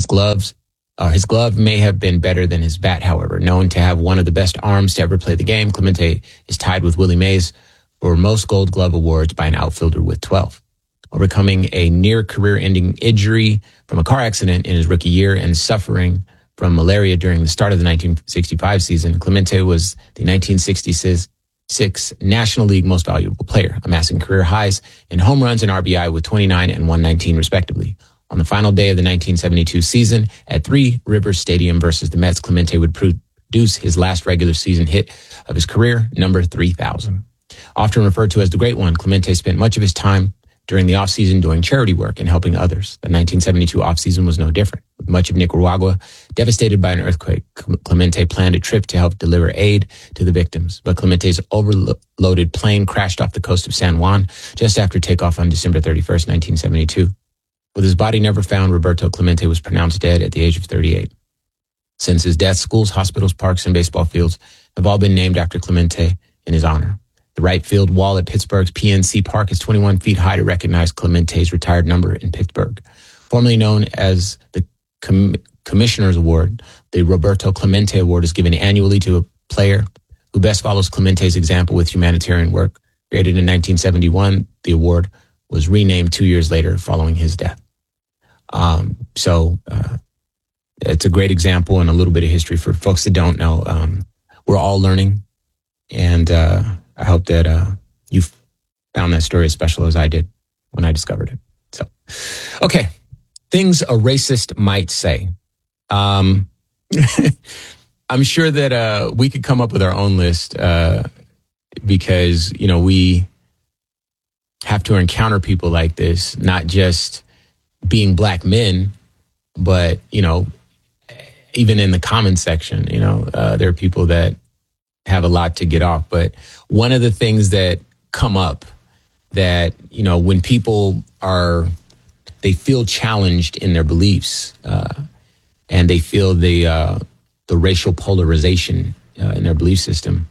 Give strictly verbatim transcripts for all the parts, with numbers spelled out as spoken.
His gloves, uh, his glove may have been better than his bat, however. Known to have one of the best arms to ever play the game, Clemente is tied with Willie Mays for most Gold Glove awards by an outfielder with twelve. Overcoming a near career-ending injury from a car accident in his rookie year and suffering from malaria during the start of the nineteen sixty-five season, Clemente was the nineteen sixty-six National League Most Valuable Player, amassing career highs in home runs and R B I with twenty-nine and one nineteen respectively. On the final day of the nineteen seventy-two season at Three Rivers Stadium versus the Mets, Clemente would produce his last regular season hit of his career, number three thousand. Often referred to as the Great One, Clemente spent much of his time during the offseason doing charity work and helping others. The nineteen seventy-two offseason was no different. With much of Nicaragua devastated by an earthquake, Clemente planned a trip to help deliver aid to the victims. But Clemente's overloaded plane crashed off the coast of San Juan just after takeoff on December thirty-first, nineteen seventy-two. With his body never found, Roberto Clemente was pronounced dead at the age of thirty-eight. Since his death, schools, hospitals, parks, and baseball fields have all been named after Clemente in his honor. The right field wall at Pittsburgh's P N C Park is twenty-one feet high to recognize Clemente's retired number in Pittsburgh. Formerly known as the Com- Commissioner's Award, the Roberto Clemente Award is given annually to a player who best follows Clemente's example with humanitarian work. Created in nineteen seventy-one, the award was renamed two years later following his death. Um, so uh, it's a great example and a little bit of history for folks that don't know. Um, we're all learning, and uh, I hope that uh, you found that story as special as I did when I discovered it. So, okay. Things a racist might say. Um, I'm sure that uh, we could come up with our own list uh, because, you know, we have to encounter people like this, not just being black men, but, you know, even in the comment section, you know, uh, there are people that have a lot to get off. But one of the things that come up that, you know, when people are, they feel challenged in their beliefs uh, and they feel the, uh, the racial polarization uh, in their belief system,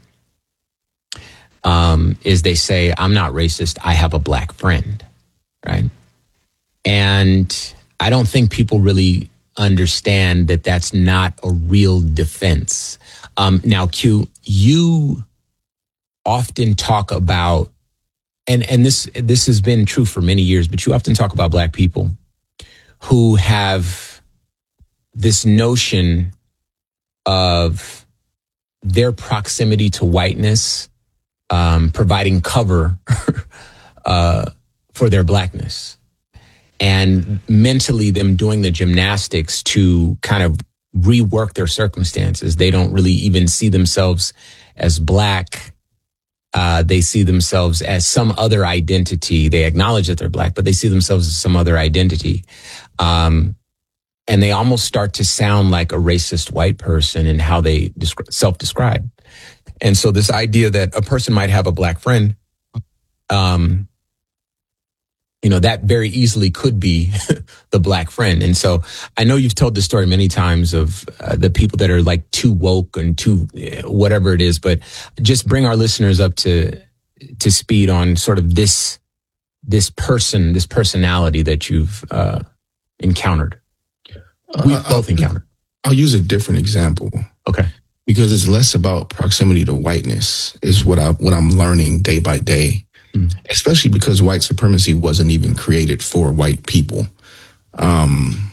um, is they say, I'm not racist, I have a black friend, right? And I don't think people really understand that that's not a real defense. Um, now, Q, you often talk about, and, and this this has been true for many years, but you often talk about black people who have this notion of their proximity to whiteness um, providing cover uh, for their blackness. And mentally them doing the gymnastics to kind of rework their circumstances. They don't really even see themselves as black. Uh, they see themselves as some other identity. They acknowledge that they're black, but they see themselves as some other identity. Um, and they almost start to sound like a racist white person in how they descri- self-describe. And so this idea that a person might have a black friend, um, you know, that very easily could be the black friend. And so I know you've told the story many times of uh, the people that are like too woke and too uh, whatever it is, but just bring our listeners up to to speed on sort of this this person, this personality that you've uh, encountered. We've uh, both encountered. I'll use a different example. Okay. Because it's less about proximity to whiteness is what I what I'm learning day by day. Especially because white supremacy wasn't even created for white people. Um,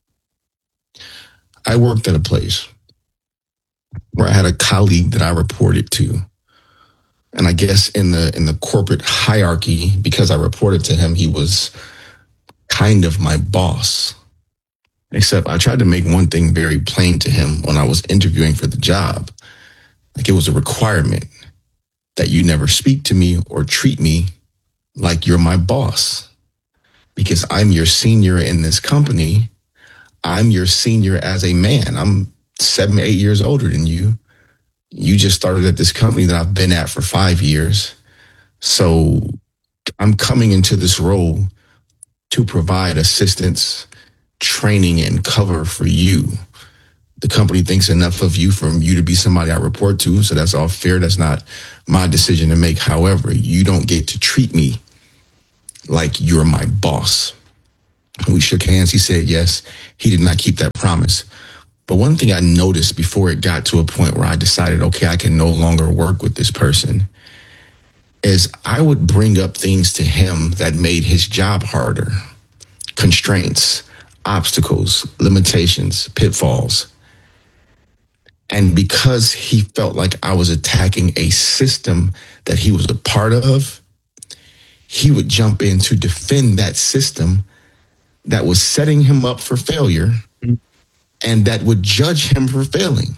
I worked at a place where I had a colleague that I reported to. And I guess in the in the corporate hierarchy, because I reported to him, he was kind of my boss. Except I tried to make one thing very plain to him when I was interviewing for the job. Like it was a requirement that you never speak to me or treat me like you're my boss, because I'm your senior in this company. I'm your senior as a man. I'm seven, eight years older than you. You just started at this company that I've been at for five years. So I'm coming into this role to provide assistance, training, and cover for you. The company thinks enough of you for you to be somebody I report to. So that's all fair. That's not my decision to make. However, you don't get to treat me like you're my boss. We shook hands. He said yes. He did not keep that promise. But one thing I noticed before it got to a point where I decided, okay, I can no longer work with this person, is I would bring up things to him that made his job harder. Constraints, obstacles, limitations, pitfalls. And because he felt like I was attacking a system that he was a part of, he would jump in to defend that system that was setting him up for failure and that would judge him for failing.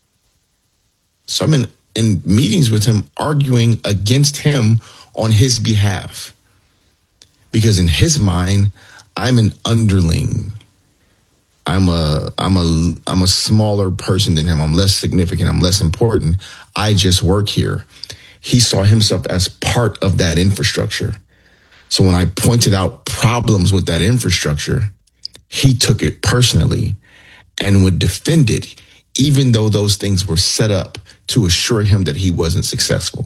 So I'm in, in meetings with him arguing against him on his behalf. Because in his mind, I'm an underling. I'm a I'm a I'm a smaller person than him. I'm less significant. I'm less important. I just work here. He saw himself as part of that infrastructure. So when I pointed out problems with that infrastructure, he took it personally and would defend it, even though those things were set up to assure him that he wasn't successful.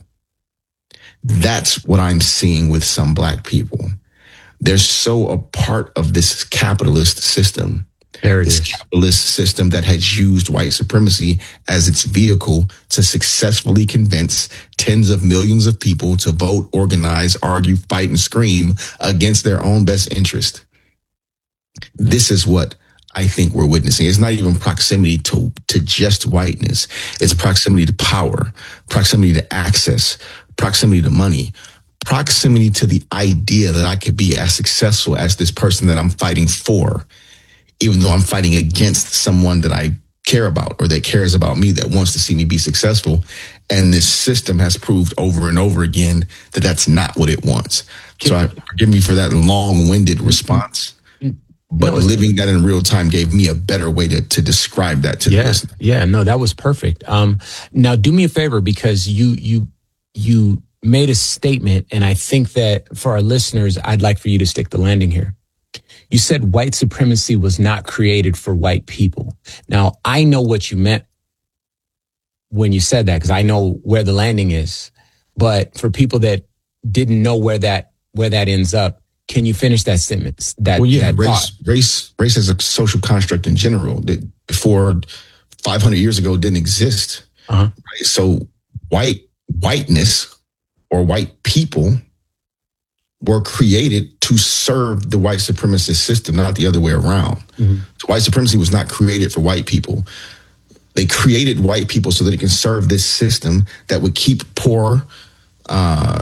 That's what I'm seeing with some Black people. They're so a part of this capitalist system. There it this is. capitalist system that has used white supremacy as its vehicle to successfully convince tens of millions of people to vote, organize, argue, fight, and scream against their own best interest. This is what I think we're witnessing. It's not even proximity to, to just whiteness. It's proximity to power, proximity to access, proximity to money, proximity to the idea that I could be as successful as this person that I'm fighting for, even though I'm fighting against someone that I care about or that cares about me, that wants to see me be successful. And this system has proved over and over again that that's not what it wants. So I, forgive me for that long-winded response, but no, living that in real time gave me a better way to, to describe that to yeah, the listener. Yeah, no, that was perfect. Um, now do me a favor, because you, you, you made a statement, and I think that for our listeners, I'd like for you to stick the landing here. You said white supremacy was not created for white people. Now, I know what you meant when you said that, because I know where the landing is. But for people that didn't know where that where that ends up, can you finish that sentence? That, well, yeah, that race, thought? race, race as a social construct in general that before five hundred years ago didn't exist. Uh-huh. Right? So white whiteness or white people were created to serve the white supremacist system, not the other way around. Mm-hmm. So white supremacy was not created for white people. They created white people so that it can serve this system that would keep poor, uh,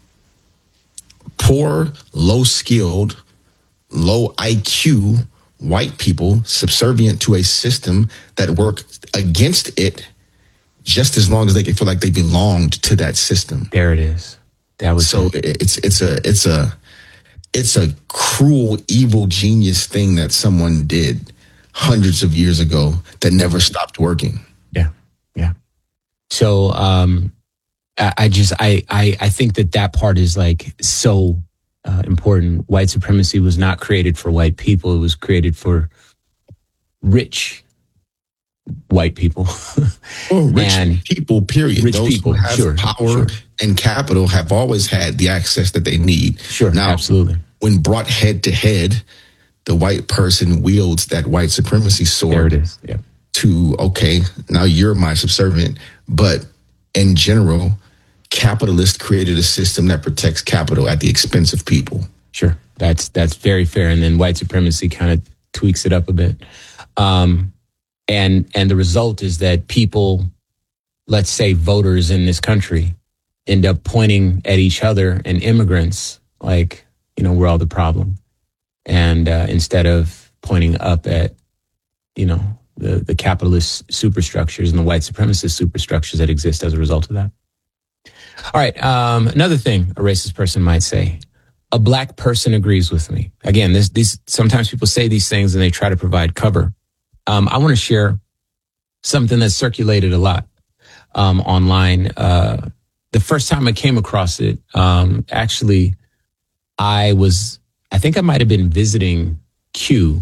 poor, low-skilled, low I Q white people subservient to a system that worked against it just as long as they could feel like they belonged to that system. There it is. That was so it. it's it's a it's a it's a cruel, evil, genius thing that someone did hundreds of years ago that never stopped working. Yeah, yeah. So um, I, I just I, I I think that that part is like so uh, important. White supremacy was not created for white people; it was created for rich white people. Oh, rich and people, period. Rich Those people who have sure, power sure. and capital have always had the access that they need. Sure, now, absolutely. When brought head to head, the white person wields that white supremacy sword. There it is. Yeah. To, okay, now you're my subservient. But in general, capitalists created a system that protects capital at the expense of people. Sure. That's that's very fair. And then white supremacy kind of tweaks it up a bit. Um, and and the result is that people, let's say voters in this country, end up pointing at each other and immigrants like, you know, we're all the problem. And uh, instead of pointing up at, you know, the, the capitalist superstructures and the white supremacist superstructures that exist as a result of that. All right. Um, another thing a racist person might say, a black person agrees with me. Again, this, these sometimes people say these things and they try to provide cover. Um, I want to share something that's circulated a lot um, online. Uh, the first time I came across it, um, actually, I was, I think I might have been visiting Q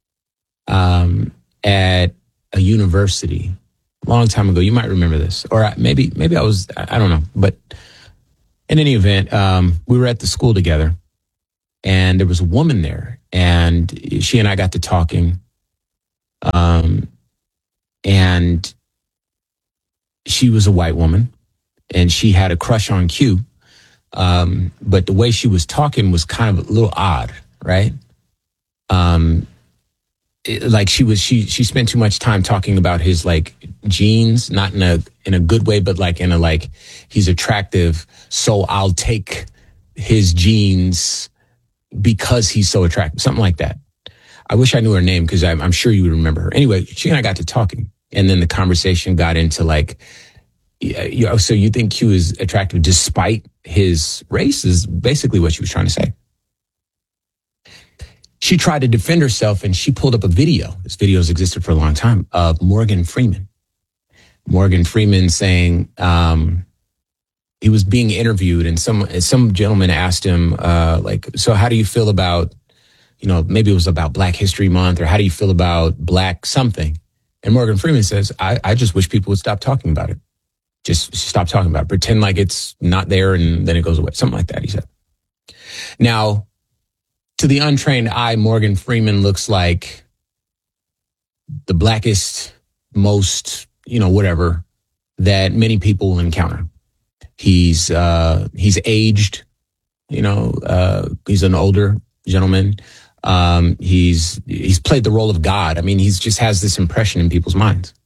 um, at a university a long time ago. You might remember this, or maybe maybe I was, I don't know. But in any event, um, we were at the school together, and there was a woman there, and she and I got to talking. Um, and she was a white woman, and she had a crush on Q. Um, but the way she was talking was kind of a little odd, right? Um, it, like she was, she she spent too much time talking about his like genes, not in a in a good way, but like in a like he's attractive, so I'll take his genes because he's so attractive, something like that. I wish I knew her name because I'm, I'm sure you would remember her. Anyway, she and I got to talking, and then the conversation got into like, you know, so you think Q is attractive despite his race is basically what she was trying to say. She tried to defend herself, and she pulled up a video. This video has existed for a long time of Morgan Freeman. Morgan Freeman saying um, he was being interviewed, and some some gentleman asked him, uh, like, so how do you feel about, you know, maybe it was about Black History Month, or how do you feel about Black something? And Morgan Freeman says, I, I just wish people would stop talking about it. Just stop talking about it. Pretend like it's not there and then it goes away. Something like that, he said. Now, to the untrained eye, Morgan Freeman looks like the blackest, most, you know, whatever, that many people will encounter. He's uh, he's aged, you know, uh, he's an older gentleman. Um, he's he's played the role of God. I mean, he's just has this impression in people's minds.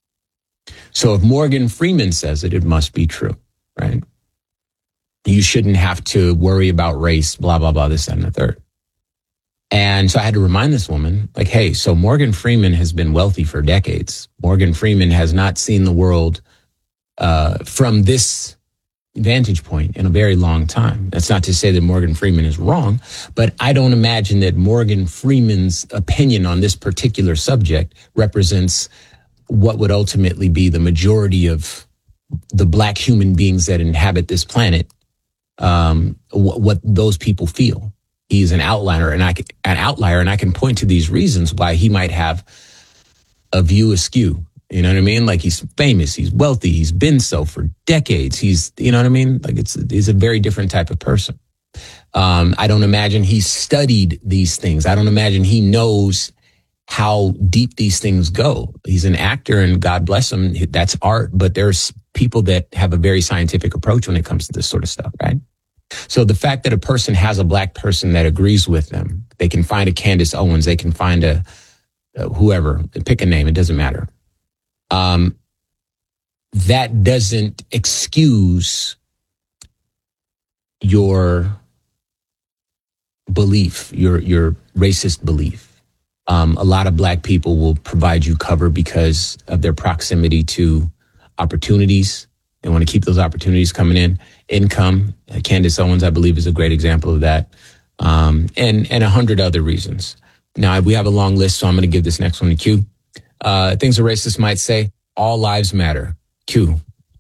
So if Morgan Freeman says it, it must be true, right? You shouldn't have to worry about race, blah, blah, blah, this, that, and the third. And so I had to remind this woman, like, hey, so Morgan Freeman has been wealthy for decades. Morgan Freeman has not seen the world uh, from this vantage point in a very long time. That's not to say that Morgan Freeman is wrong, but I don't imagine that Morgan Freeman's opinion on this particular subject represents what would ultimately be the majority of the Black human beings that inhabit this planet, um, wh- what those people feel. He's an outlier, and I can, an outlier, and I can point to these reasons why he might have a view askew. You know what I mean? Like, he's famous, he's wealthy, he's been so for decades. He's, you know what I mean? Like, it's he's a very different type of person. Um, I don't imagine he's studied these things. I don't imagine he knows how deep these things go. He's an actor, and God bless him, that's art, but there's people that have a very scientific approach when it comes to this sort of stuff, right? So the fact that a person has a Black person that agrees with them, they can find a Candace Owens, they can find a, a whoever, pick a name, it doesn't matter. Um, that doesn't excuse your belief, your your racist belief. Um, a lot of Black people will provide you cover because of their proximity to opportunities. They want to keep those opportunities coming in. Income. Uh, Candace Owens, I believe, is a great example of that. Um, and, and a hundred other reasons. Now, we have a long list, so I'm going to give this next one to Q. Uh, things a racist might say, all lives matter. Q.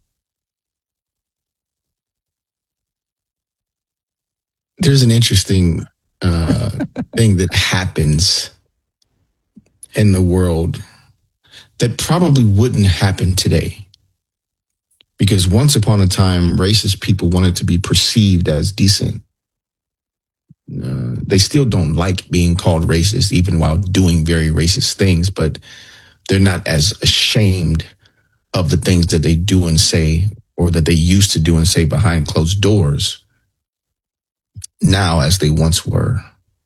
There's an interesting uh, thing that happens in the world that probably wouldn't happen today. Because once upon a time, racist people wanted to be perceived as decent. Uh, they still don't like being called racist, even while doing very racist things, but they're not as ashamed of the things that they do and say, or that they used to do and say behind closed doors now as they once were.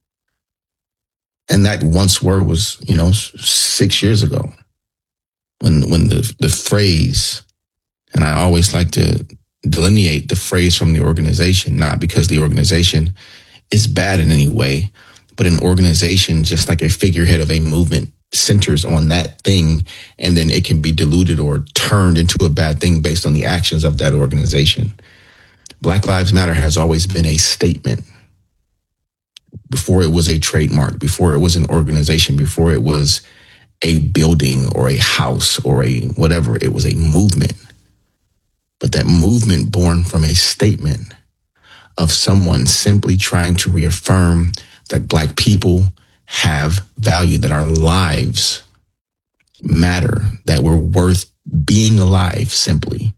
And that once were was, you know, six years ago when when the, the phrase, and I always like to delineate the phrase from the organization, not because the organization is bad in any way, but an organization, just like a figurehead of a movement, centers on that thing, and then it can be diluted or turned into a bad thing based on the actions of that organization. Black Lives Matter has always been a statement. Before it was a trademark, before it was an organization, before it was a building or a house or a whatever, it was a movement. But that movement born from a statement of someone simply trying to reaffirm that Black people have value, that our lives matter, that we're worth being alive simply.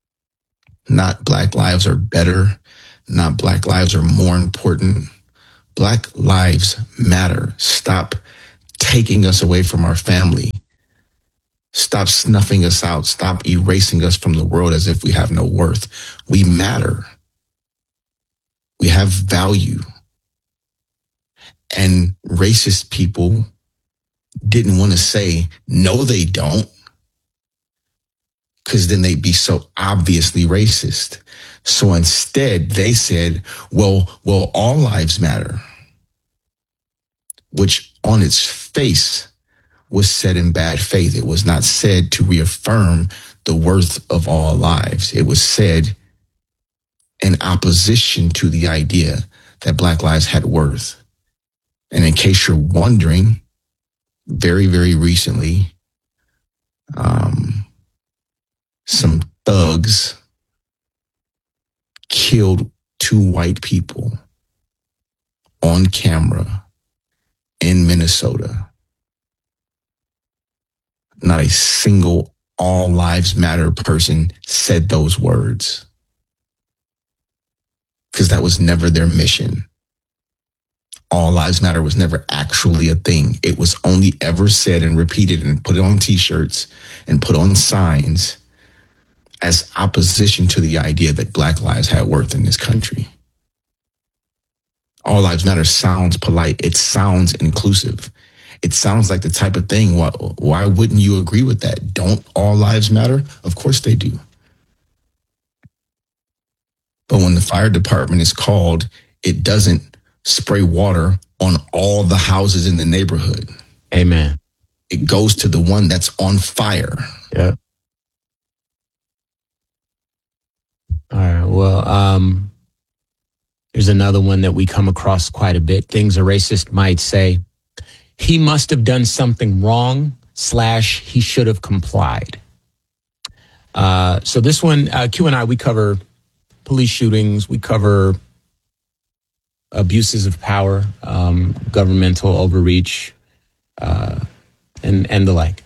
Not Black lives are better, not Black lives are more important. Black lives matter. Stop taking us away from our family. Stop snuffing us out. Stop erasing us from the world as if we have no worth. We matter. We have value. And racist people didn't want to say, no, they don't, because then they'd be so obviously racist. So instead, they said, well, well, all lives matter, which on its face was said in bad faith. It was not said to reaffirm the worth of all lives. It was said in opposition to the idea that Black lives had worth. And in case you're wondering, very, very recently, um, some thugs killed two white people on camera in Minnesota. Not a single all lives matter person said those words, because that was never their mission. All lives matter was never actually a thing. It was only ever said and repeated and put on t-shirts and put on signs as opposition to the idea that Black lives had worth in this country. All lives matter sounds polite. It sounds inclusive. It sounds like the type of thing, why, why wouldn't you agree with that? Don't all lives matter? Of course they do. But when the fire department is called, it doesn't spray water on all the houses in the neighborhood. Amen. It goes to the one that's on fire. Yeah. All right. Well, um, there's another one that we come across quite a bit. Things a racist might say, he must have done something wrong, slash, he should have complied. Uh, so this one, uh, Q and I, we cover police shootings, we cover abuses of power, um, governmental overreach, uh, and, and the like.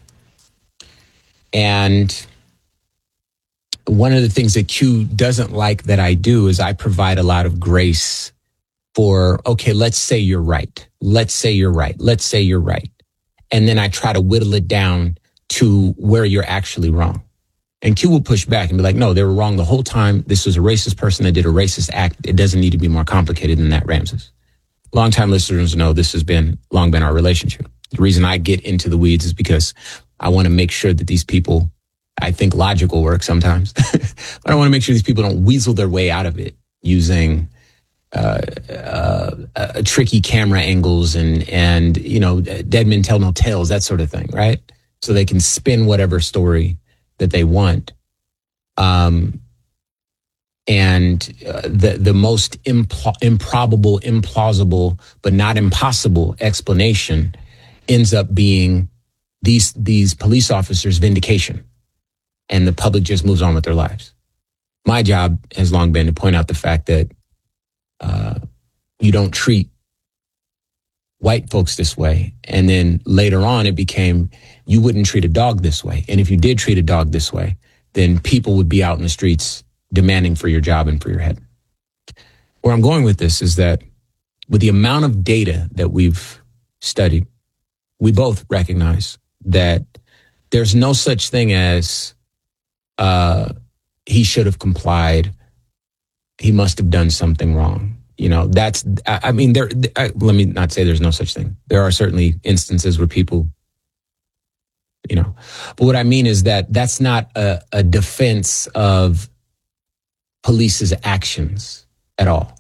And one of the things that Q doesn't like that I do is I provide a lot of grace for, okay, let's say you're right. Let's say you're right. Let's say you're right. And then I try to whittle it down to where you're actually wrong. And Q will push back and be like, no, they were wrong the whole time. This was a racist person that did a racist act. It doesn't need to be more complicated than that, Ramses. Longtime listeners know this has been long been our relationship. The reason I get into the weeds is because I want to make sure that these people, I think logical work sometimes, but I want to make sure these people don't weasel their way out of it using uh, uh, uh, tricky camera angles and, and, you know, dead men tell no tales, that sort of thing, right? So they can spin whatever story that they want. Um, and uh, the, the most impl- improbable, implausible, but not impossible explanation ends up being these, these police officers' vindication. And the public just moves on with their lives. My job has long been to point out the fact that uh, you don't treat white folks this way. And then later on, it became you wouldn't treat a dog this way. And if you did treat a dog this way, then people would be out in the streets demanding for your job and for your head. Where I'm going with this is that with the amount of data that we've studied, we both recognize that there's no such thing as Uh, he should have complied. He must have done something wrong. You know, that's, I, I mean, there, I, let me not say there's no such thing. There are certainly instances where people, you know, but what I mean is that that's not a, a defense of police's actions at all.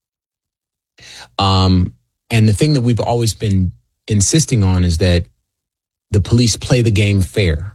Um, and the thing that we've always been insisting on is that the police play the game fair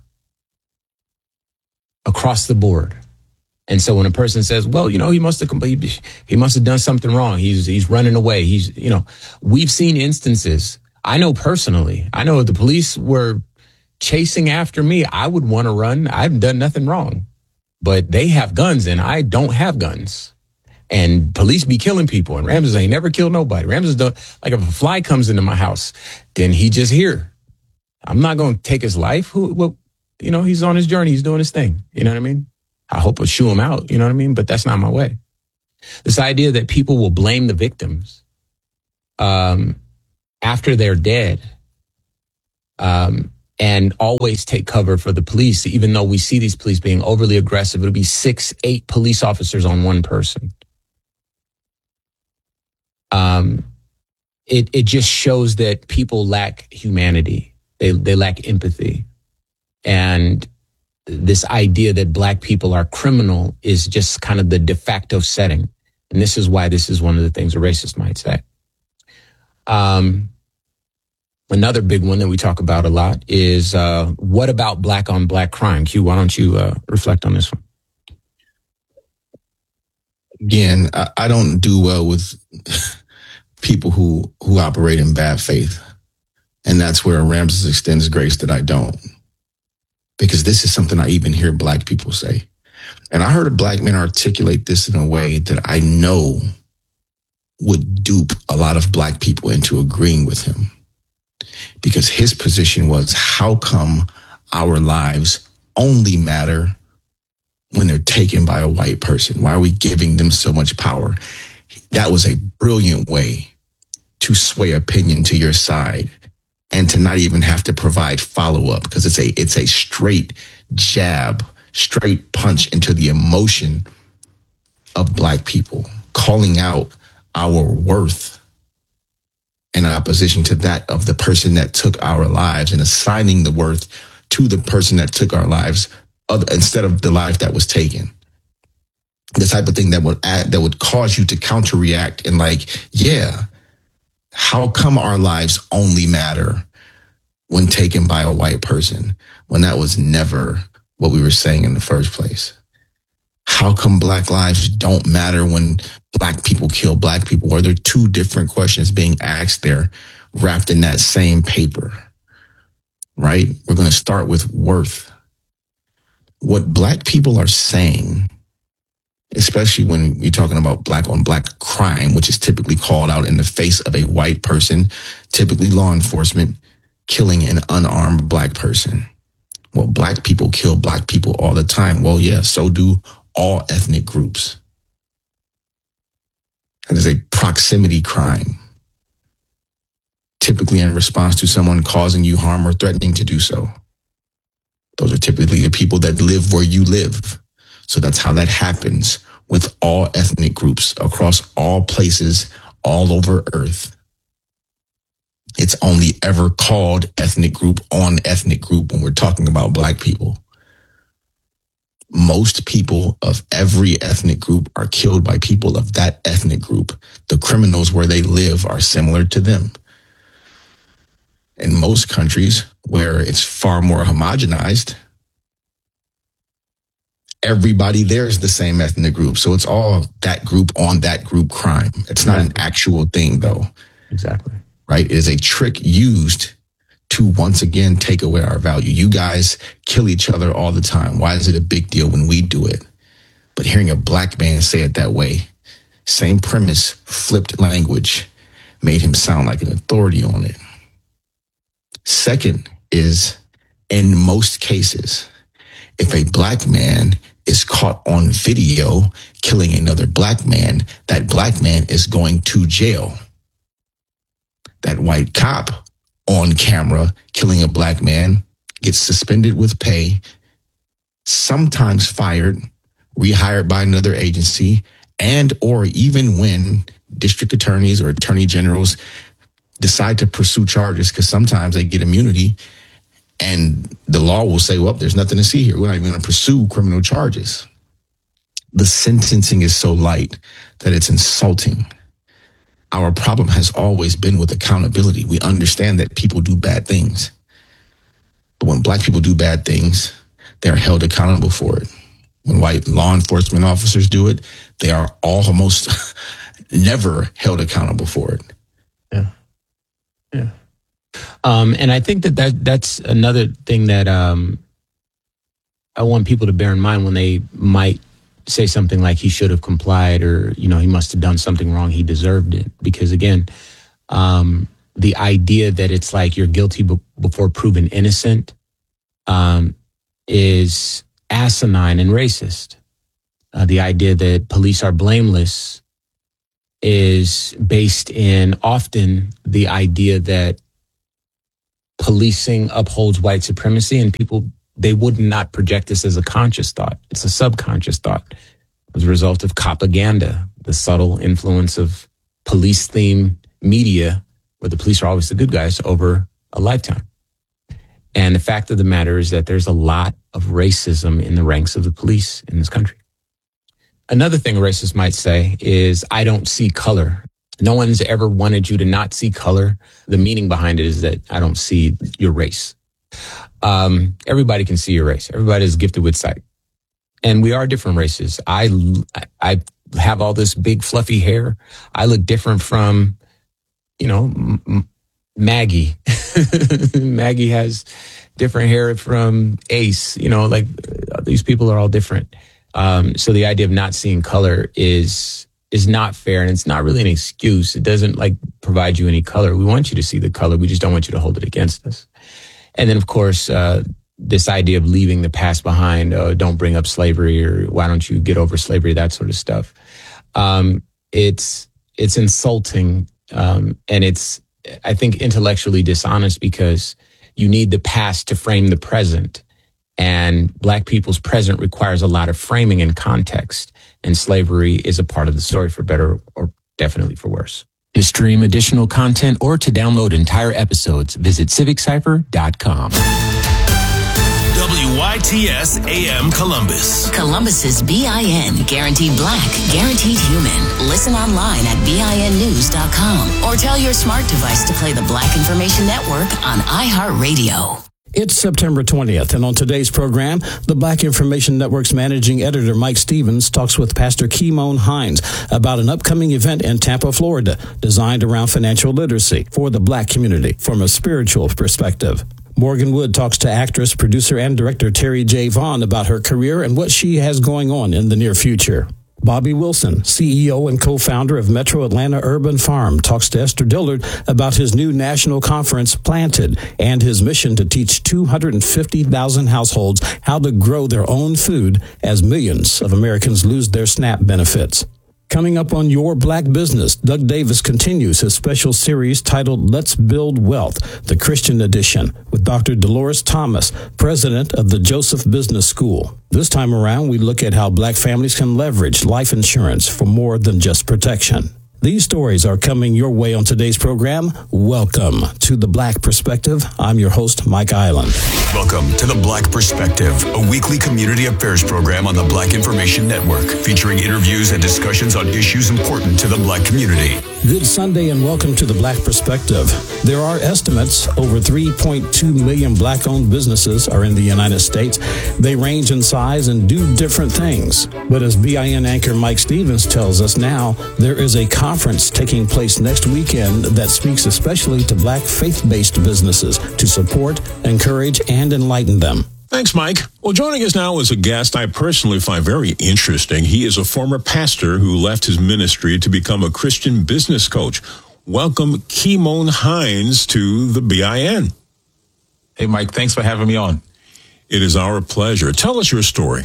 across the board. And so when a person says, well, you know, he must have completed, he must have done something wrong. He's, he's running away. He's, you know, we've seen instances. I know personally, I know if the police were chasing after me, I would want to run. I've done nothing wrong, but they have guns and I don't have guns. And police be killing people. And Ramses ain't never killed nobody. Ramses don't, like if a fly comes into my house, then he just here. I'm not going to take his life. Who, what, You know, he's on his journey. He's doing his thing. You know what I mean? I hope I'll shoo him out. You know what I mean? But that's not my way. This idea that people will blame the victims um, after they're dead, um, and always take cover for the police, even though we see these police being overly aggressive. It'll be six, eight police officers on one person. Um, it it just shows that people lack humanity. They they lack empathy, and this idea that black people are criminal is just kind of the de facto setting. And this is why this is one of the things a racist might say. Um, another big one that we talk about a lot is uh, what about black on black crime? Q, why don't you uh, reflect on this one? Again, I, I don't do well with people who, who operate in bad faith. And that's where Ramses extends grace that I don't. Because this is something I even hear black people say. And I heard a black man articulate this in a way that I know would dupe a lot of black people into agreeing with him. Because his position was, how come our lives only matter when they're taken by a white person? Why are we giving them so much power? That was a brilliant way to sway opinion to your side and to not even have to provide follow-up, because it's a it's a straight jab, straight punch into the emotion of black people, calling out our worth in opposition to that of the person that took our lives, and assigning the worth to the person that took our lives instead of the life that was taken. The type of thing that would add, that would cause you to counter-react and like, yeah, how come our lives only matter when taken by a white person, when that was never what we were saying in the first place? How come black lives don't matter when black people kill black people? Or there are two different questions being asked there, wrapped in that same paper, right? We're going to start with worth. What black people are saying, especially when you're talking about black on black crime, which is typically called out in the face of a white person, typically law enforcement, killing an unarmed black person. Well, black people kill black people all the time. Well, yeah, so do all ethnic groups. And there's a proximity crime, typically in response to someone causing you harm or threatening to do so. Those are typically the people that live where you live. So that's how that happens with all ethnic groups across all places all over Earth. It's only ever called ethnic group on ethnic group when we're talking about black people. Most people of every ethnic group are killed by people of that ethnic group. The criminals where they live are similar to them. In most countries where it's far more homogenized, everybody there is the same ethnic group. So it's all that group on that group crime. It's not an actual thing, though. Exactly. Right? It is a trick used to once again take away our value. You guys kill each other all the time. Why is it a big deal when we do it? But hearing a black man say it that way, same premise, flipped language, made him sound like an authority on it. Second is, in most cases, if a black man is caught on video killing another black man, that black man is going to jail. That white cop on camera killing a black man gets suspended with pay, sometimes fired, rehired by another agency, and or even when district attorneys or attorney generals decide to pursue charges, because sometimes they get immunity and the law will say, well, there's nothing to see here. We're not even going to pursue criminal charges. The sentencing is so light that it's insulting. Our problem has always been with accountability. We understand that people do bad things. But when black people do bad things, they're held accountable for it. When white law enforcement officers do it, they are almost never held accountable for it. Yeah. Yeah. Um, and I think that, that that's another thing that um, I want people to bear in mind when they might say something like he should have complied, or, you know, he must have done something wrong, he deserved it. Because again, um, the idea that it's like you're guilty b- before proven innocent um, is asinine and racist. Uh, the idea that police are blameless is based in often the idea that policing upholds white supremacy, and people, they would not project this as a conscious thought. It's a subconscious thought as a result of propaganda, the subtle influence of police-themed media, where the police are always the good guys, over a lifetime. And the fact of the matter is that there's a lot of racism in the ranks of the police in this country. Another thing a racist might say is, I don't see color. No one's ever wanted you to not see color. The meaning behind it is that I don't see your race. Um, everybody can see your race. Everybody is gifted with sight. And we are different races. I, I have all this big fluffy hair. I look different from, you know, M- Maggie. Maggie has different hair from Ace. You know, like these people are all different. Um, so the idea of not seeing color is is not fair, and it's not really an excuse. It doesn't like provide you any color. We want you to see the color. We just don't want you to hold it against us. And then, of course, uh, this idea of leaving the past behind, uh, don't bring up slavery, or why don't you get over slavery, that sort of stuff. Um, it's it's insulting, um, and it's, I think, intellectually dishonest, because you need the past to frame the present. And Black people's present requires a lot of framing and context. And slavery is a part of the story, for better or definitely for worse. To stream additional content or to download entire episodes, visit civic cipher dot com. W Y T S A M Columbus. Columbus's B I N, guaranteed Black, guaranteed human. Listen online at B I N news dot com or tell your smart device to play the Black Information Network on iHeartRadio. It's September twentieth, and on today's program, the Black Information Network's managing editor, Mike Stevens, talks with Pastor Kimon Hines about an upcoming event in Tampa, Florida, designed around financial literacy for the Black community from a spiritual perspective. Morgan Wood talks to actress, producer, and director Terry J. Vaughn about her career and what she has going on in the near future. Bobby Wilson, C E O and co-founder of Metro Atlanta Urban Farm, talks to Esther Dillard about his new national conference, Planted, and his mission to teach two hundred fifty thousand households how to grow their own food as millions of Americans lose their SNAP benefits. Coming up on Your Black Business, Doug Davis continues his special series titled Let's Build Wealth, the Christian edition, with Doctor Dolores Thomas, president of the Joseph Business School. This time around, we look at how Black families can leverage life insurance for more than just protection. These stories are coming your way on today's program. Welcome to The Black Perspective. I'm your host, Mike Island. Welcome to The Black Perspective, a weekly community affairs program on the Black Information Network, featuring interviews and discussions on issues important to the Black community. Good Sunday and welcome to The Black Perspective. There are estimates over three point two million Black-owned businesses are in the United States. They range in size and do different things. But as B I N anchor Mike Stevens tells us now, there is a conference taking place next weekend that speaks especially to Black faith-based businesses to support, encourage, and enlighten them. Thanks, Mike. Well, joining us now is a guest I personally find very interesting. He is a former pastor who left his ministry to become a Christian business coach. Welcome, Kimon Hines, to the B I N. Hey, Mike, thanks for having me on. It is our pleasure. Tell us your story.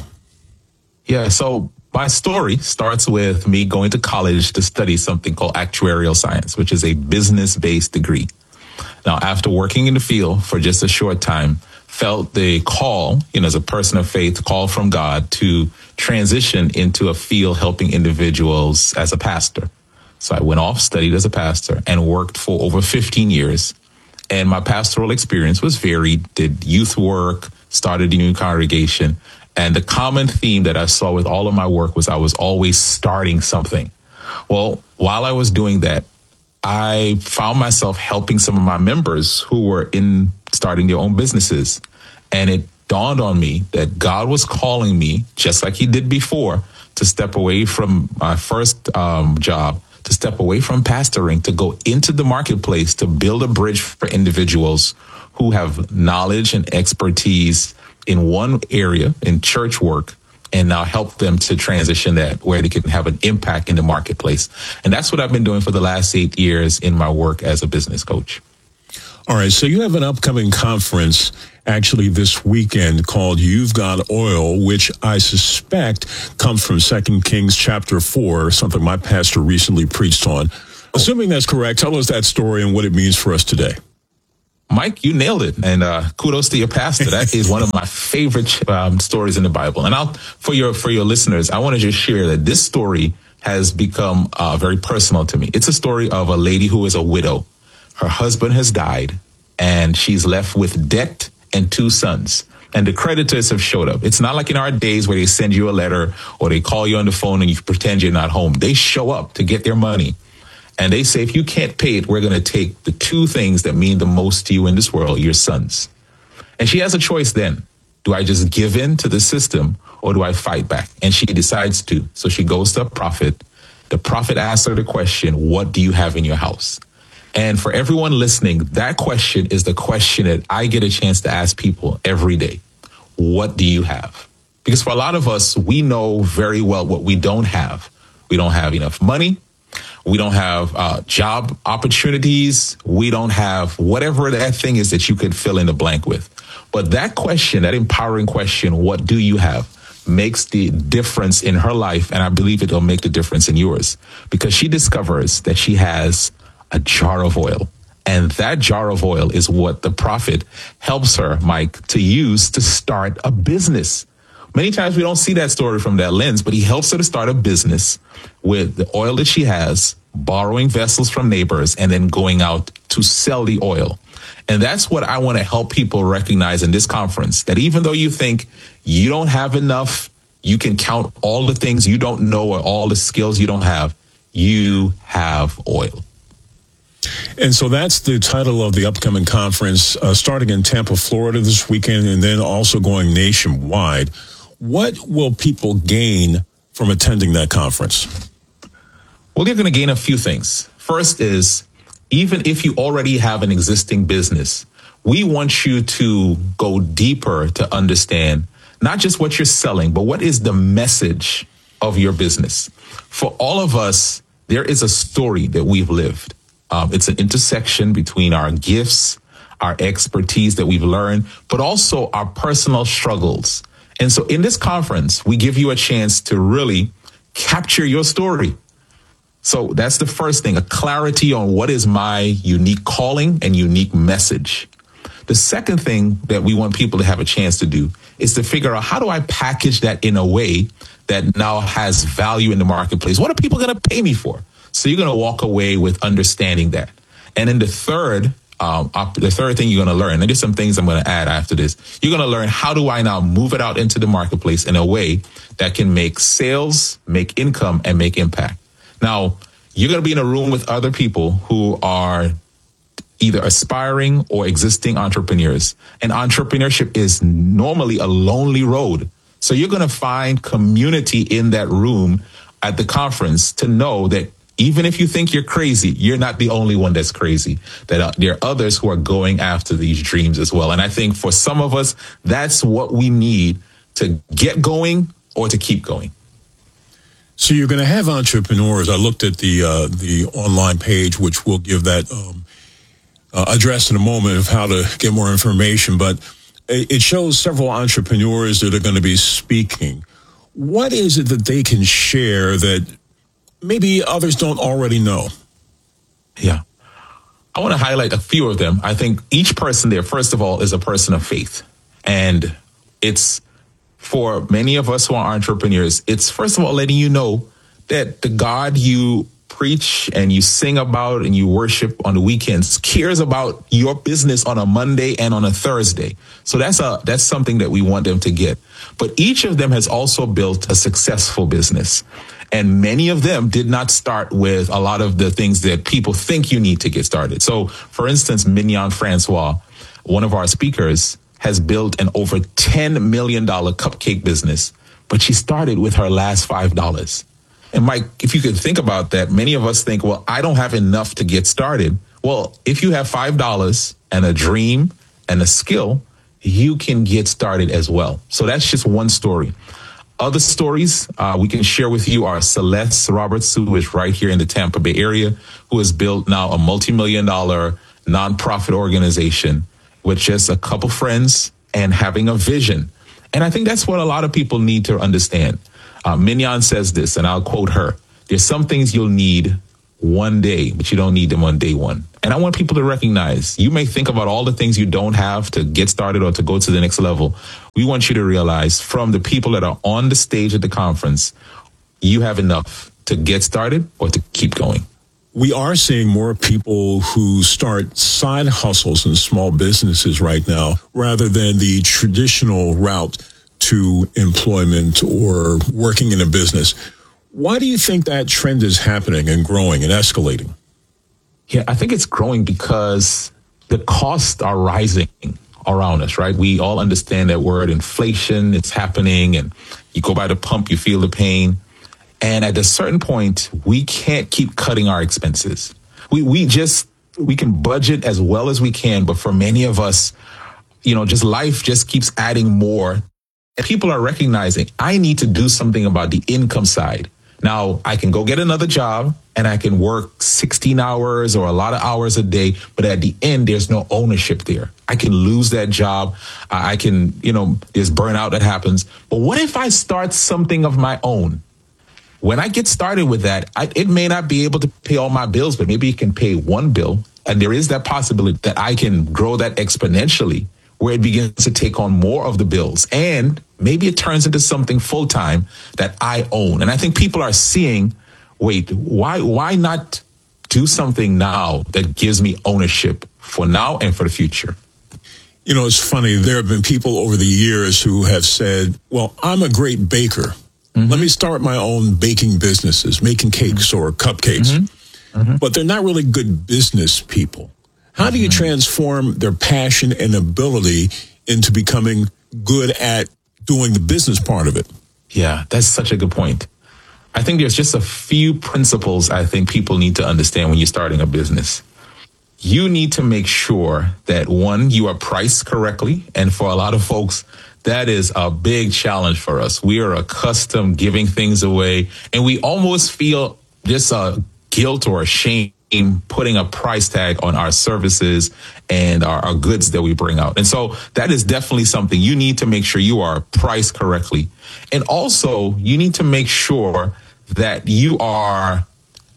Yeah, so my story starts with me going to college to study something called actuarial science, which is a business-based degree. Now, after working in the field for just a short time, felt the call, you know, as a person of faith, call from God to transition into a field helping individuals as a pastor. So I went off, studied as a pastor, and worked for over fifteen years. And my pastoral experience was varied, did youth work, started a new congregation. And the common theme that I saw with all of my work was I was always starting something. Well, while I was doing that, I found myself helping some of my members who were in starting their own businesses. And it dawned on me that God was calling me, just like he did before, to step away from my first um, job, to step away from pastoring, to go into the marketplace, to build a bridge for individuals who have knowledge and expertise in one area, in church work, and now help them to transition that where they can have an impact in the marketplace. And that's what I've been doing for the last eight years in my work as a business coach. All right, so you have an upcoming conference, actually this weekend called You've Got Oil, which I suspect comes from Second Kings chapter four, something my pastor recently preached on. Assuming that's correct, tell us that story and what it means for us today. Mike, you nailed it. And uh, kudos to your pastor. That is one of my favorite um, stories in the Bible. And I'll, for your for your listeners, I want to just share that this story has become uh, very personal to me. It's a story of a lady who is a widow. Her husband has died, and she's left with debt and two sons. And the creditors have showed up. It's not like in our days where they send you a letter or they call you on the phone and you pretend you're not home. They show up to get their money. And they say, if you can't pay it, we're going to take the two things that mean the most to you in this world, your sons. And she has a choice then. Do I just give in to the system or do I fight back? And she decides to. So she goes to a prophet. The prophet asks her the question, what do you have in your house? And for everyone listening, that question is the question that I get a chance to ask people every day. What do you have? Because for a lot of us, we know very well what we don't have. We don't have enough money. We don't have uh, job opportunities. We don't have whatever that thing is that you could fill in the blank with. But that question, that empowering question, what do you have, makes the difference in her life. And I believe it'll make the difference in yours, because she discovers that she has a jar of oil. And that jar of oil is what the prophet helps her, Mike, to use to start a business. Many times we don't see that story from that lens, but he helps her to start a business with the oil that she has, borrowing vessels from neighbors, and then going out to sell the oil. And that's what I want to help people recognize in this conference, that even though you think you don't have enough, you can count all the things you don't know or all the skills you don't have, you have oil. And so that's the title of the upcoming conference, uh, starting in Tampa, Florida this weekend, and then also going nationwide. What will people gain from attending that conference? Well, you're going to gain a few things. First is, even if you already have an existing business, we want you to go deeper to understand not just what you're selling, but what is the message of your business. For all of us, there is a story that we've lived. Um, it's an intersection between our gifts, our expertise that we've learned, but also our personal struggles. And so in this conference, we give you a chance to really capture your story. So that's the first thing, a clarity on what is my unique calling and unique message. The second thing that we want people to have a chance to do is to figure out, how do I package that in a way that now has value in the marketplace? What are people going to pay me for? So you're going to walk away with understanding that. And then the third, um, op- the third thing you're going to learn, and there's some things I'm going to add after this, you're going to learn, how do I now move it out into the marketplace in a way that can make sales, make income, and make impact. Now, you're going to be in a room with other people who are either aspiring or existing entrepreneurs. And entrepreneurship is normally a lonely road. So you're going to find community in that room at the conference to know that even if you think you're crazy, you're not the only one that's crazy, that uh, there are others who are going after these dreams as well. And I think for some of us, that's what we need to get going or to keep going. So you're going to have entrepreneurs. I looked at the uh, the online page, which we'll give that um, uh, address in a moment of how to get more information. But it shows several entrepreneurs that are going to be speaking. What is it that they can share that maybe others don't already know? Yeah. I want to highlight a few of them. I think each person there, first of all, is a person of faith. And it's, for many of us who are entrepreneurs, it's first of all letting you know that the God you preach and you sing about and you worship on the weekends cares about your business on a Monday and on a Thursday. So that's a that's something that we want them to get. But each of them has also built a successful business. And many of them did not start with a lot of the things that people think you need to get started. So, for instance, Mignon Francois, one of our speakers, has built an over ten million dollars cupcake business, but she started with her last five dollars. And Mike, if you could think about that, many of us think, well, I don't have enough to get started. Well, if you have five dollars and a dream and a skill, you can get started as well. So that's just one story. Other stories uh, we can share with you are Celeste Roberts, who is right here in the Tampa Bay area, who has built now a multi-million dollar nonprofit organization with just a couple friends and having a vision. And I think that's what a lot of people need to understand. Uh, Mignon says this, and I'll quote her. There's some things you'll need one day, but you don't need them on day one. And I want people to recognize, you may think about all the things you don't have to get started or to go to the next level. We want you to realize from the people that are on the stage at the conference, you have enough to get started or to keep going. We are seeing more people who start side hustles and small businesses right now, rather than the traditional route to employment or working in a business. Why do you think that trend is happening and growing and escalating? Yeah, I think it's growing because the costs are rising around us, right? We all understand that word inflation, it's happening, and you go by the pump, you feel the pain. And at a certain point, we can't keep cutting our expenses. We we just, we can budget as well as we can, but for many of us, you know, just life just keeps adding more. And people are recognizing, I need to do something about the income side. Now, I can go get another job and I can work sixteen hours or a lot of hours a day, but at the end, there's no ownership there. I can lose that job. I can, you know, there's burnout that happens. But what if I start something of my own? When I get started with that, I, it may not be able to pay all my bills, but maybe it can pay one bill. And there is that possibility that I can grow that exponentially, where it begins to take on more of the bills. And maybe it turns into something full-time that I own. And I think people are seeing, wait, why why not do something now that gives me ownership for now and for the future? You know, it's funny. There have been people over the years who have said, well, I'm a great baker. Mm-hmm. Let me start my own baking businesses, making cakes mm-hmm. or cupcakes. Mm-hmm. Mm-hmm. But they're not really good business people. How do you transform their passion and ability into becoming good at doing the business part of it? Yeah, that's such a good point. I think there's just a few principles I think people need to understand when you're starting a business. You need to make sure that, one, you are priced correctly. And for a lot of folks, that is a big challenge for us. We are accustomed giving things away, and we almost feel just a guilt or a shame putting a price tag on our services and our, our goods that we bring out. And so that is definitely something you need to make sure you are priced correctly. And also you need to make sure that you are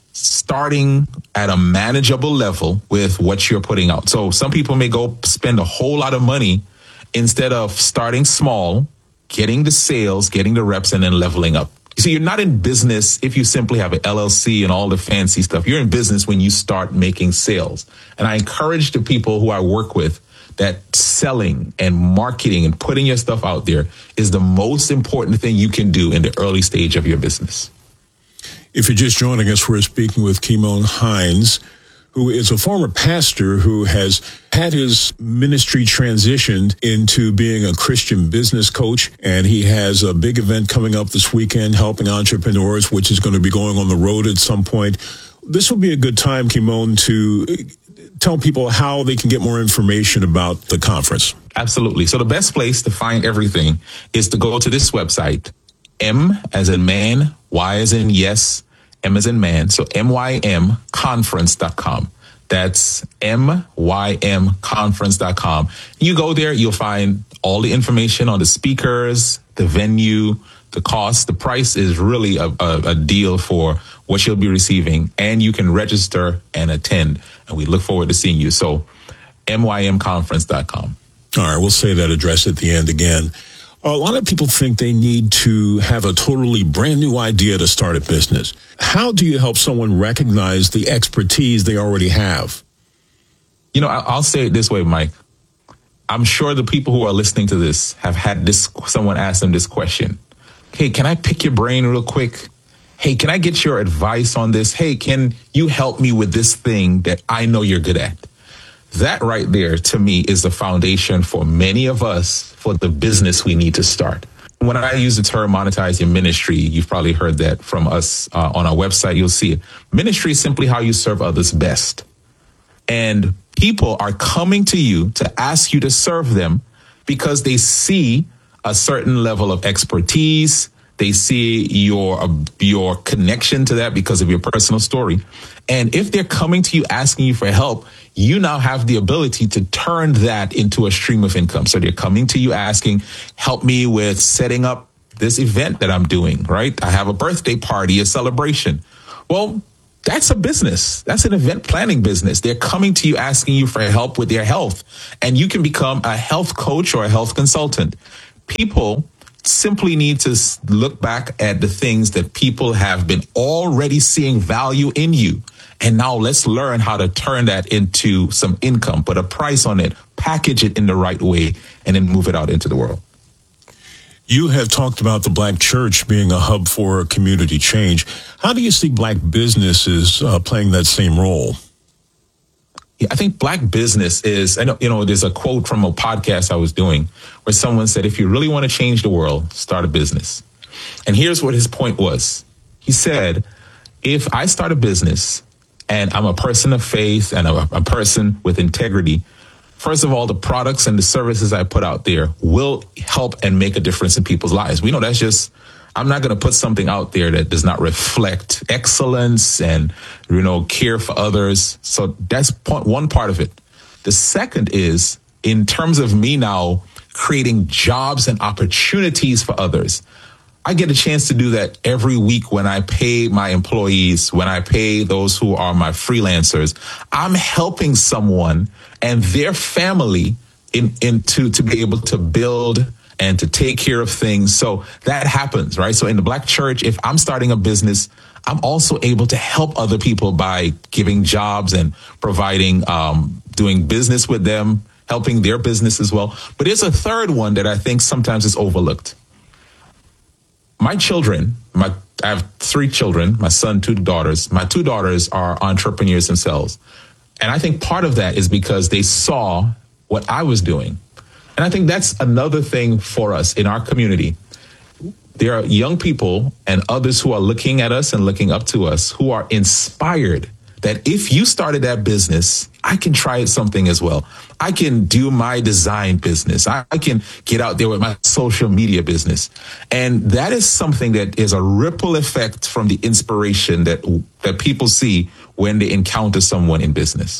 starting at a manageable level with what you're putting out. So some people may go spend a whole lot of money instead of starting small, getting the sales, getting the reps, and then leveling up. You see, you're not in business if you simply have an L L C and all the fancy stuff. You're in business when you start making sales. And I encourage the people who I work with that selling and marketing and putting your stuff out there is the most important thing you can do in the early stage of your business. If you're just joining us, we're speaking with Kimon Hines, who is a former pastor who has had his ministry transitioned into being a Christian business coach. And he has a big event coming up this weekend, helping entrepreneurs, which is going to be going on the road at some point. This will be a good time, Kimon, to tell people how they can get more information about the conference. Absolutely. So the best place to find everything is to go to this website, M as in man, Y as in yes, M as in man. So M Y M conference dot com. That's M Y M conference dot com. You go there, you'll find all the information on the speakers, the venue, the cost. The price is really a, a, a deal for what you'll be receiving, and you can register and attend. And we look forward to seeing you. So M Y M conference dot com. All right, we'll say that address at the end again. A lot of people think they need to have a totally brand new idea to start a business. How do you help someone recognize the expertise they already have? You know, I'll say it this way, Mike. I'm sure the people who are listening to this have had this, someone ask them this question. Hey, can I pick your brain real quick? Hey, can I get your advice on this? Hey, can you help me with this thing that I know you're good at? That right there, to me, is the foundation for many of us for the business we need to start. When I use the term monetize your ministry, you've probably heard that from us uh, on our website. You'll see it. Ministry is simply how you serve others best. And people are coming to you to ask you to serve them because they see a certain level of expertise, They see your your connection to that because of your personal story. And if they're coming to you asking you for help, you now have the ability to turn that into a stream of income. So they're coming to you asking, help me with setting up this event that I'm doing, right? I have a birthday party, a celebration. Well, that's a business. That's an event planning business. They're coming to you asking you for help with their health. And you can become a health coach or a health consultant. People simply need to look back at the things that people have been already seeing value in you. And now let's learn how to turn that into some income, put a price on it, package it in the right way, and then move it out into the world. You have talked about the Black church being a hub for community change. How do you see Black businesses uh, playing that same role? Yeah, I think Black business is, I know, you know, there's a quote from a podcast I was doing where someone said, if you really want to change the world, start a business. And here's what his point was. He said, if I start a business and I'm a person of faith and I'm a person with integrity, first of all, the products and the services I put out there will help and make a difference in people's lives. We know that's just, I'm not going to put something out there that does not reflect excellence and, you know, care for others. So that's point, one part of it. The second is in terms of me now creating jobs and opportunities for others. I get a chance to do that every week when I pay my employees, when I pay those who are my freelancers. I'm helping someone and their family in, in to, to be able to build and to take care of things. So that happens, right? So in the Black church, if I'm starting a business, I'm also able to help other people by giving jobs and providing, um, doing business with them, helping their business as well. But there's a third one that I think sometimes is overlooked. My children, my I have three children, my son, two daughters. My two daughters are entrepreneurs themselves. And I think part of that is because they saw what I was doing. And I think that's another thing for us in our community. There are young people and others who are looking at us and looking up to us who are inspired that if you started that business, I can try something as well. I can do my design business. I, I can get out there with my social media business. And that is something that is a ripple effect from the inspiration that that people see when they encounter someone in business.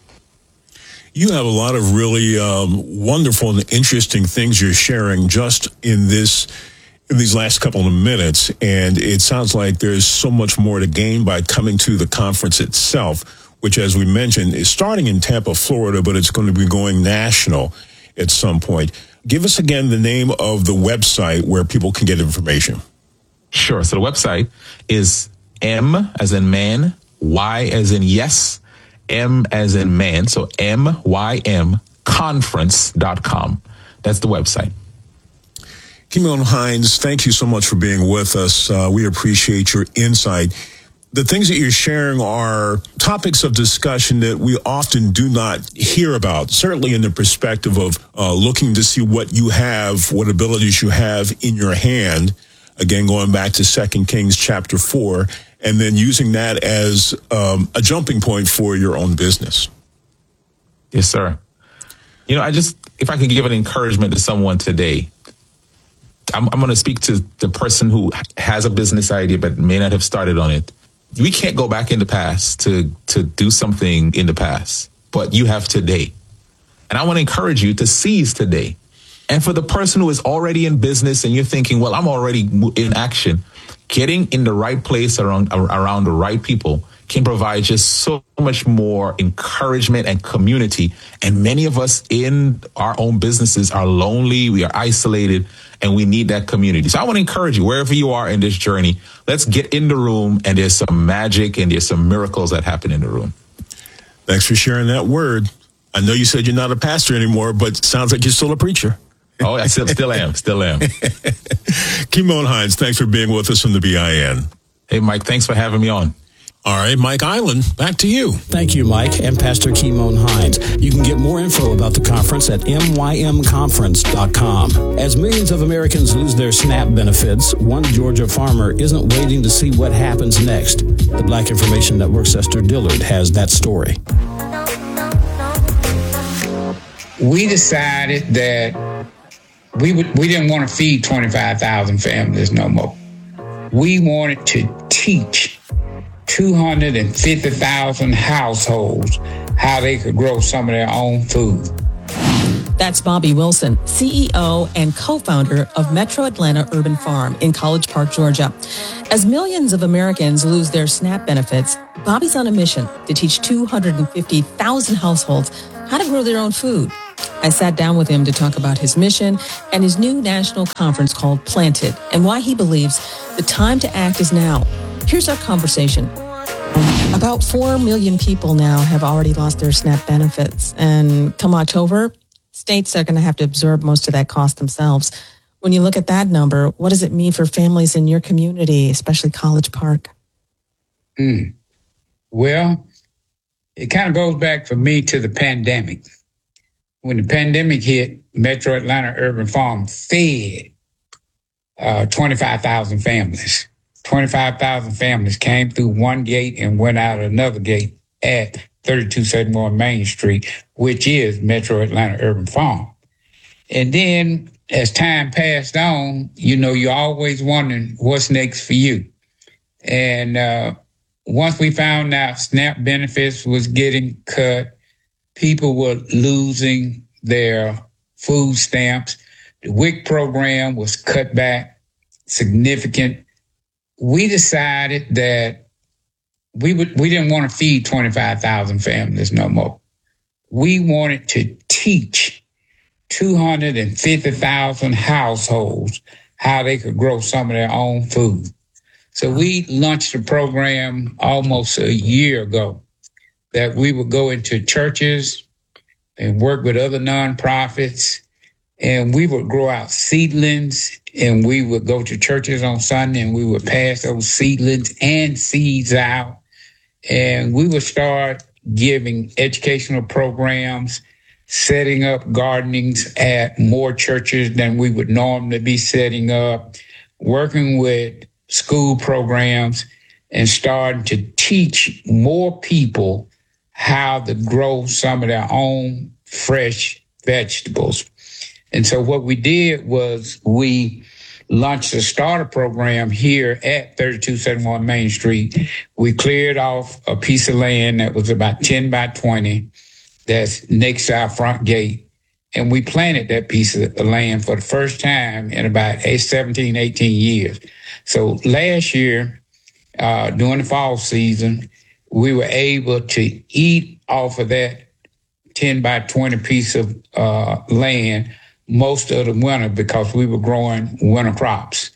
You have a lot of really um, wonderful and interesting things you're sharing just in this in these last couple of minutes. And it sounds like there's so much more to gain by coming to the conference itself, which, as we mentioned, is starting in Tampa, Florida, but it's going to be going national at some point. Give us again the name of the website where people can get information. Sure. So the website is M as in man, Y as in yes, M as in man. So M Y M conference dot com. That's the website. Kimon Hines, thank you so much for being with us. Uh, we appreciate your insight. The things that you're sharing are topics of discussion that we often do not hear about, certainly in the perspective of uh, looking to see what you have, what abilities you have in your hand. Again, going back to Second Kings chapter four, and then using that as um, a jumping point for your own business. Yes, sir. You know, I just, if I could give an encouragement to someone today, I'm, I'm going to speak to the person who has a business idea but may not have started on it. We can't go back in the past to, to do something in the past, but you have today. And I want to encourage you to seize today. And for the person who is already in business and you're thinking, well, I'm already in action, getting in the right place around, around the right people can provide just so much more encouragement and community. And many of us in our own businesses are lonely, we are isolated, and we need that community. So I want to encourage you, wherever you are in this journey, let's get in the room, and there's some magic and there's some miracles that happen in the room. Thanks for sharing that word. I know you said you're not a pastor anymore, but it sounds like you're still a preacher. Oh, I still, still am, still am. Kimon Hines, thanks for being with us from the B I N. Hey, Mike, thanks for having me on. All right, Mike Island, back to you. Thank you, Mike and Pastor Kimon Hines. You can get more info about the conference at M Y M conference dot com. As millions of Americans lose their SNAP benefits, one Georgia farmer isn't waiting to see what happens next. The Black Information Network's Esther Dillard has that story. We decided that we would, we didn't want to feed twenty-five thousand families no more. we wanted to teach two hundred fifty thousand households how they could grow some of their own food. That's Bobby Wilson, C E O and co-founder of Metro Atlanta Urban Farm in College Park, Georgia. As millions of Americans lose their SNAP benefits, Bobby's on a mission to teach two hundred fifty thousand households how to grow their own food. I sat down with him to talk about his mission and his new national conference called Planted and why he believes the time to act is now. Here's our conversation. About four million people now have already lost their SNAP benefits, and come October, states are going to have to absorb most of that cost themselves. When you look at that number, what does it mean for families in your community, especially College Park? Mm. Well, it kind of goes back for me to the pandemic. When the pandemic hit, Metro Atlanta Urban Farm fed uh, twenty-five thousand families. twenty-five thousand families came through one gate and went out another gate at thirty-two seventy-one Main Street, which is Metro Atlanta Urban Farm. And then as time passed on, you know, you're always wondering what's next for you. And uh, once we found out SNAP benefits was getting cut, people were losing their food stamps. The W I C program was cut back significant. We decided that we would we didn't want to feed twenty-five thousand families no more. We wanted to teach two hundred fifty thousand households how they could grow some of their own food. So we launched a program almost a year ago that we would go into churches and work with other nonprofits, and we would grow out seedlings, and we would go to churches on Sunday and we would pass those seedlings and seeds out. And we would start giving educational programs, setting up gardenings at more churches than we would normally be setting up, working with school programs, and starting to teach more people how to grow some of their own fresh vegetables. And so what we did was we launched a starter program here at thirty-two seventy-one Main Street. We cleared off a piece of land that was about ten by twenty that's next to our front gate. And we planted that piece of land for the first time in about seventeen, eighteen years. So last year, uh, during the fall season, we were able to eat off of that ten by twenty piece of uh, land most of the winter because we were growing winter crops.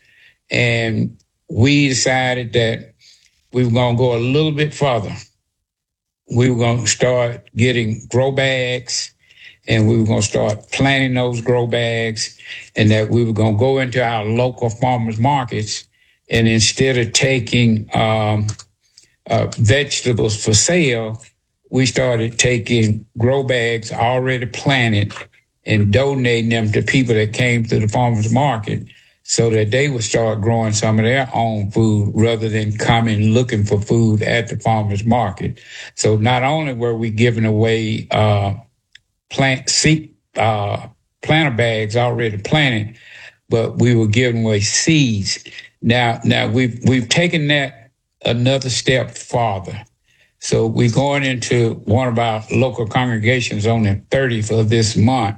And we decided that we were going to go a little bit further. We were going to start getting grow bags, and we were going to start planting those grow bags, and that we were going to go into our local farmers markets, and instead of taking um, uh, vegetables for sale, we started taking grow bags already planted and donating them to people that came to the farmers market so that they would start growing some of their own food rather than coming looking for food at the farmers market. So not only were we giving away uh, plant seed, uh, planter bags already planted, but we were giving away seeds. Now, now we've we've taken that another step farther. So we're going into one of our local congregations on the thirtieth of this month,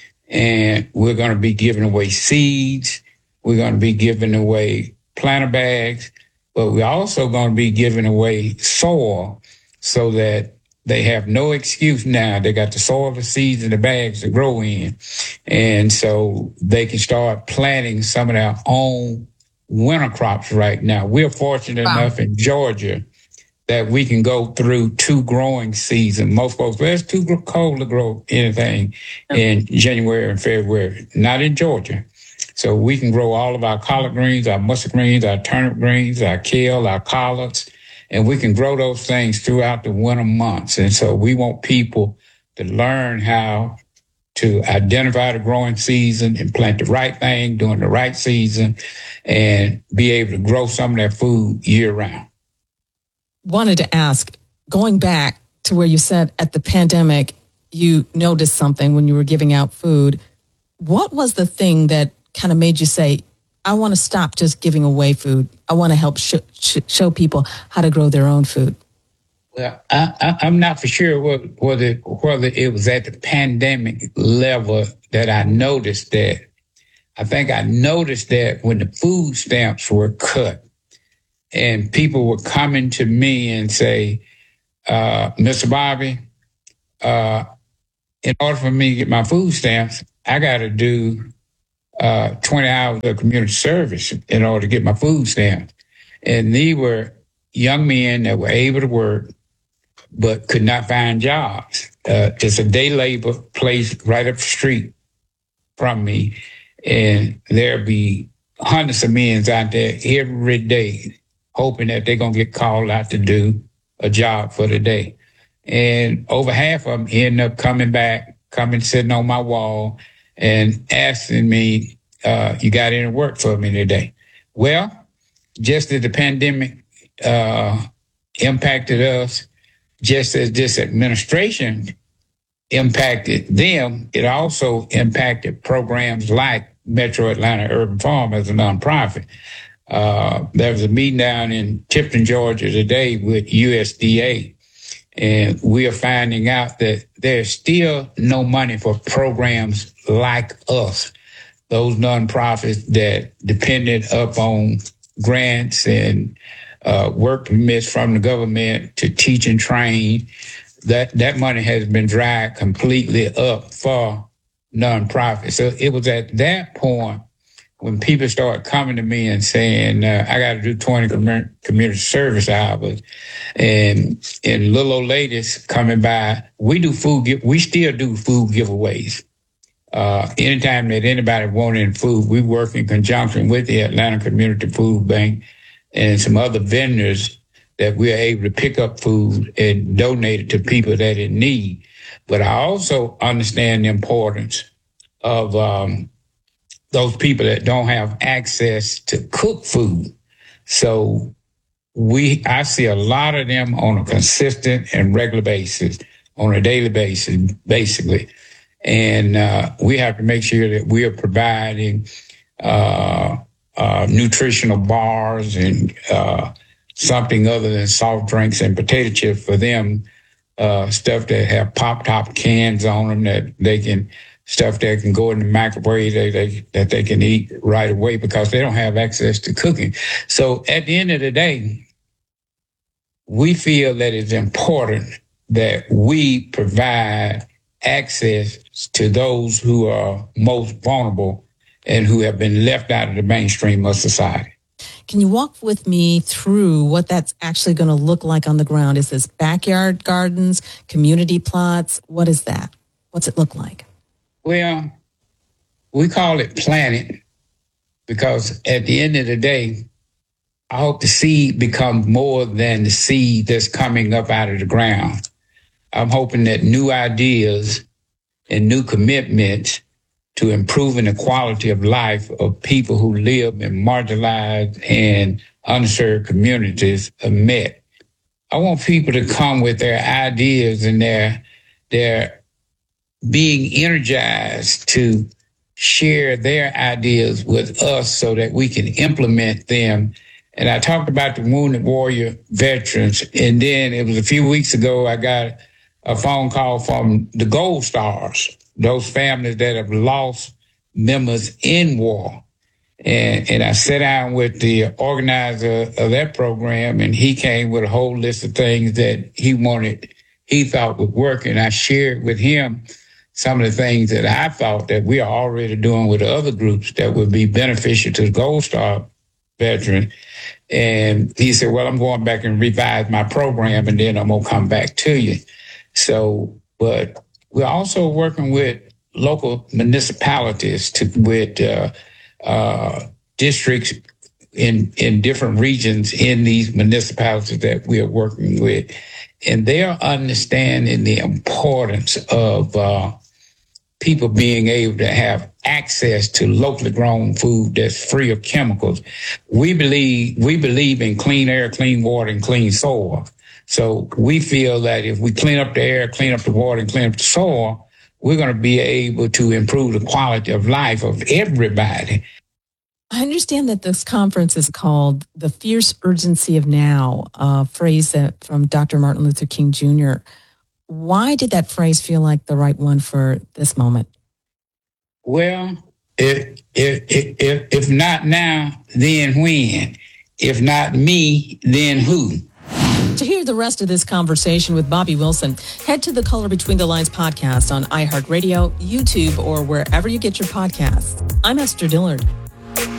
and we're going to be giving away seeds. We're going to be giving away planter bags, but we're also going to be giving away soil so that they have no excuse now. They got the soil, the seeds, and the bags to grow in. And so they can start planting some of their own winter crops right now. We're fortunate wow. enough in Georgia that we can go through two growing seasons. Most folks, well, it's too cold to grow anything in January and February. Not in Georgia. So we can grow all of our collard greens, our mustard greens, our turnip greens, our kale, our collards, and we can grow those things throughout the winter months. And so we want people to learn how to identify the growing season and plant the right thing during the right season and be able to grow some of their food year round. Wanted to ask, going back to where you said at the pandemic, you noticed something when you were giving out food. What was the thing that kind of made you say, I want to stop just giving away food. I want to help sh- sh- show people how to grow their own food? Well, I, I, I'm not for sure whether, whether whether it was at the pandemic level that I noticed that. I think I noticed that when the food stamps were cut and people were coming to me and say, uh, Mister Bobby, uh, in order for me to get my food stamps, I got to do uh, twenty hours of community service in order to get my food stamps. And these were young men that were able to work but could not find jobs. Uh, it's a day labor place right up the street from me. And there'll be hundreds of men out there every day hoping that they're going to get called out to do a job for the day. And over half of them end up coming back, coming, sitting on my wall and asking me, uh, you got any work for me today? Well, just as the pandemic uh, impacted us, just as this administration impacted them, it also impacted programs like Metro Atlanta Urban Farm as a nonprofit. Uh, there was a meeting down in Tifton, Georgia today with U S D A, and we are finding out that there's still no money for programs like us, those nonprofits that depended upon grants and uh, work permits from the government to teach and train. That that money has been dried completely up for nonprofits. So it was at that point when people started coming to me and saying, uh, I got to do twenty community service hours, and and little old ladies coming by, we do food, give, we still do food giveaways. Uh, anytime that anybody wanted food, we work in conjunction with the Atlanta Community Food Bank and some other vendors that we're able to pick up food and donate it to people that in need. But I also understand the importance of um, those people that don't have access to cook food. So we, I see a lot of them on a consistent and regular basis, on a daily basis, basically. And uh, we have to make sure that we are providing uh, uh, nutritional bars and uh, something other than soft drinks and potato chips for them, uh, stuff that have pop-top cans on them that they can, stuff that can go in the microwave that they, that they can eat right away because they don't have access to cooking. So at the end of the day, we feel that it's important that we provide access to those who are most vulnerable and who have been left out of the mainstream of society. Can you walk with me through what that's actually going to look like on the ground? Is this backyard gardens, community plots? What is that? What's it look like? Well, we call it planting because at the end of the day, I hope the seed becomes more than the seed that's coming up out of the ground. I'm hoping that new ideas and new commitments to improving the quality of life of people who live in marginalized and unserved communities are met. I want people to come with their ideas and their, their being energized to share their ideas with us so that we can implement them. And I talked about the Wounded Warrior veterans, and then it was a few weeks ago I got a phone call from the Gold Stars, those families that have lost members in war. And, and I sat down with the organizer of that program, and he came with a whole list of things that he wanted, he thought would work. And I shared with him some of the things that I thought that we are already doing with other groups that would be beneficial to the Gold Star veteran. And he said, well, I'm going back and revise my program, and then I'm going to come back to you. So, but we're also working with local municipalities to, with uh, uh, districts in, in different regions in these municipalities that we are working with. And they're understanding the importance of uh, people being able to have access to locally grown food that's free of chemicals. We believe, we believe in clean air, clean water, and clean soil. So we feel that if we clean up the air, clean up the water, and clean up the soil, we're going to be able to improve the quality of life of everybody. I understand that this conference is called The Fierce Urgency of Now, a phrase that from Doctor Martin Luther King Junior Why did that phrase feel like the right one for this moment? Well, if if if if not now, then when? If not me, then who? To hear the rest of this conversation with Bobby Wilson, head to the Color Between the Lines podcast on iHeartRadio, YouTube, or wherever you get your podcasts. I'm Esther Dillard.